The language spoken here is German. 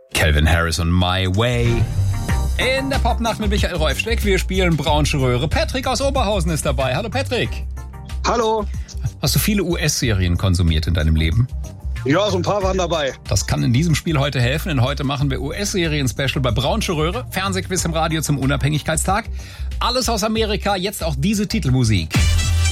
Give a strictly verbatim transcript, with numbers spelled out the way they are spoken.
Calvin Harris und My Way. In der Popnacht mit Michael Räufsteck. Wir spielen Braunsche Röhre. Patrick aus Oberhausen ist dabei. Hallo Patrick. Hallo. Hast du viele U S-Serien konsumiert in deinem Leben? Ja, so ein paar waren dabei. Das kann in diesem Spiel heute helfen, denn heute machen wir U S-Serien-Special bei Braunsche Röhre. Fernsehquiz im Radio zum Unabhängigkeitstag. Alles aus Amerika, jetzt auch diese Titelmusik.